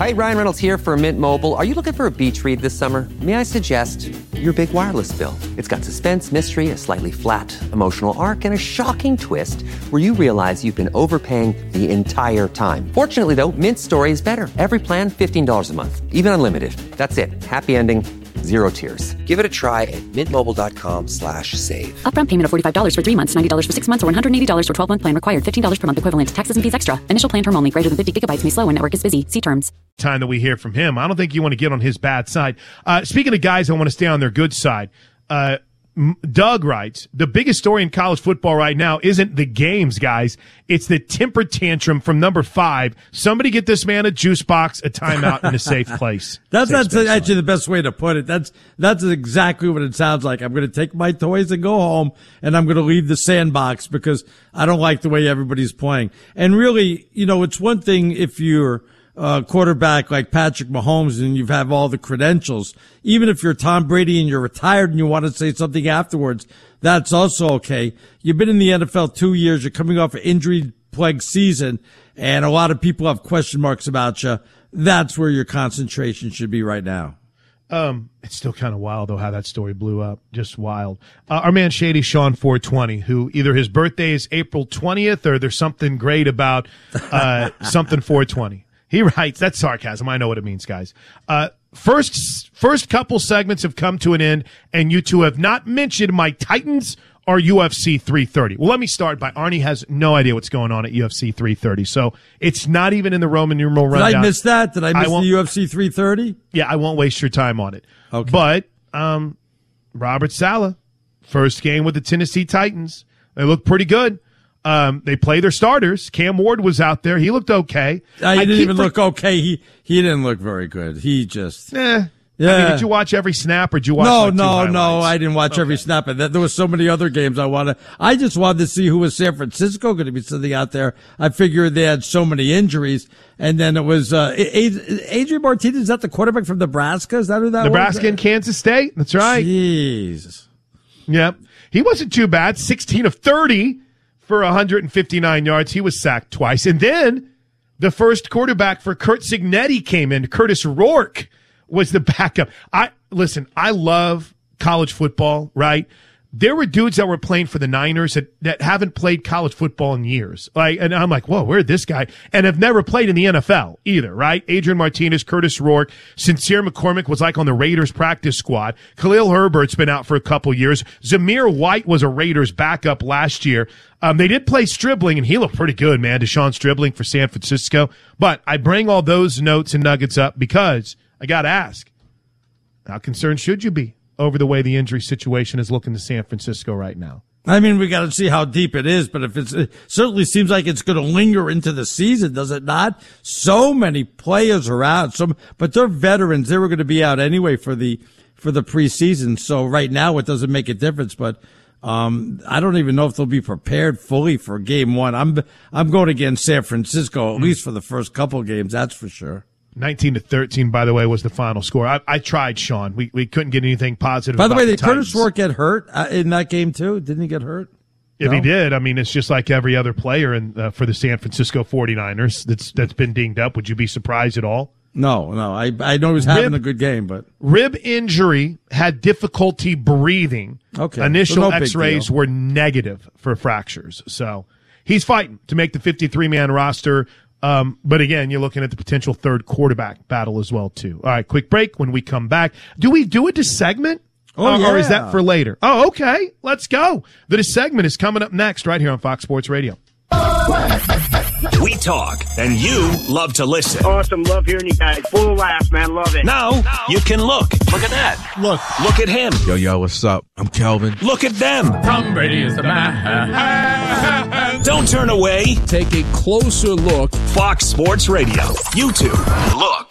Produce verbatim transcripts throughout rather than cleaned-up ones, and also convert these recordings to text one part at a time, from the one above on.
right, Ryan Reynolds here for Mint Mobile. Are you looking for a beach read this summer? May I suggest your big wireless bill? It's got suspense, mystery, a slightly flat emotional arc, and a shocking twist where you realize you've been overpaying the entire time. Fortunately, though, Mint's story is better. Every plan, fifteen dollars a month, even unlimited. That's it. Happy ending, zero tears. Give it a try at mintmobile.com slash save. Upfront payment of forty-five dollars for three months, ninety dollars for six months, or one hundred eighty dollars for twelve-month plan required. fifteen dollars per month equivalent. Taxes and fees extra. Initial plan term only. Greater than fifty gigabytes may slow when network is busy. See terms. Time that we hear from him. I don't think you want to get on his bad side. Uh, speaking of guys, I want to stay on their good side. Uh, Doug writes, the biggest story in college football right now isn't the games, guys. It's the temper tantrum from number five. Somebody get this man a juice box, a timeout, and a safe place. That's, safe that's actually the best way to put it. That's, that's exactly what it sounds like. I'm going to take my toys and go home, and I'm going to leave the sandbox because I don't like the way everybody's playing. And really, you know, it's one thing if you're Uh, quarterback like Patrick Mahomes and you have all the credentials. Even if you're Tom Brady and you're retired and you want to say something afterwards, that's also okay. You've been in the N F L two years. You're coming off an injury-plagued season, and a lot of people have question marks about you. That's where your concentration should be right now. Um, it's still kind of wild, though, how that story blew up. Just wild. Uh, our man Shady Sean four twenty, who either his birthday is April twentieth or there's something great about uh, something four twenty. He writes, that's sarcasm. I know what it means, guys. Uh, first, first couple segments have come to an end, and you two have not mentioned my Titans or U F C three thirty. Well, let me start by Arnie has no idea what's going on at U F C three thirty, so it's not even in the Roman numeral rundown. Did I miss that? Did I miss I the U F C three thirty? Yeah, I won't waste your time on it. Okay. But um, Robert Saleh, first game with the Tennessee Titans. They look pretty good. Um, they play their starters. Cam Ward was out there. He looked okay. Uh, he I didn't even for- look okay. He he didn't look very good. He just eh. Yeah. I mean, did you watch every snap or did you watch No, like no, two highlights? no. I didn't watch okay. every snap. And there was so many other games I wanted. I just wanted to see who was San Francisco going to be sitting out there. I figured they had so many injuries. And then it was uh Adrian Martinez. Is that the quarterback from Nebraska? Is that who that Nebraska was? Nebraska and Kansas State. That's right. Jeez. Yep. He wasn't too bad. sixteen of thirty. For one hundred fifty-nine yards. He was sacked twice. And then the first quarterback for Curt Cignetti came in. Curtis Rourke was the backup. I listen, I love college football, right? There were dudes that were playing for the Niners that, that haven't played college football in years. Like, and I'm like, whoa, where'd this guy? And have never played in the N F L either, right? Adrian Martinez, Curtis Rourke, Sincere McCormick was like on the Raiders practice squad. Khalil Herbert's been out for a couple years. Zamir White was a Raiders backup last year. Um, they did play Stribling, and he looked pretty good, man. Deshaun Stribling for San Francisco. But I bring all those notes and nuggets up because I got to ask, how concerned should you be over the way the injury situation is looking to San Francisco right now? I mean, we got to see how deep it is, but if it's, it certainly seems like it's going to linger into the season, does it not? So many players are out, so, but they're veterans. They were going to be out anyway for the, for the preseason. So right now it doesn't make a difference, but, um, I don't even know if they'll be prepared fully for game one. I'm, I'm going against San Francisco, at least for the first couple games. That's for sure. nineteen to thirteen, by the way, was the final score. I, I tried, Sean. We we couldn't get anything positive. By the about way, the did Curtis Rourke get hurt uh, in that game too? Didn't he get hurt? If no? he did, I mean, it's just like every other player in, uh, for the San Francisco forty-niners that's that's been dinged up. Would you be surprised at all? No, no. I I know he was having rib, a good game, but rib injury, had difficulty breathing. Okay. Initial so no X-rays were negative for fractures. So he's fighting to make the fifty-three man roster. Um, but again, you're looking at the potential third quarterback battle as well, too. All right, quick break. When we come back, do we do a segment? Oh, uh, yeah. Or is that for later? Oh, okay. Let's go. The segment is coming up next right here on Fox Sports Radio. We talk, and you love to listen. Awesome. Love hearing you guys. Full of laughs, man. Love it. Now, now you can look. Look at that. Look. Look at him. Yo, yo, what's up? I'm Kelvin. Look at them. Tom Brady is the man. Don't turn away. Take a closer look. Fox Sports Radio. YouTube. Look.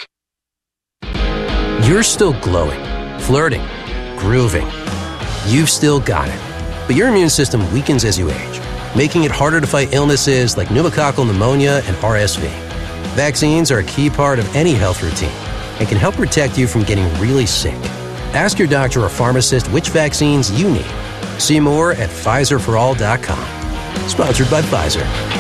You're still glowing, flirting, grooving. You've still got it. But your immune system weakens as you age, making it harder to fight illnesses like pneumococcal pneumonia and R S V. Vaccines are a key part of any health routine and can help protect you from getting really sick. Ask your doctor or pharmacist which vaccines you need. See more at Pfizer for all dot com. Sponsored by Pfizer.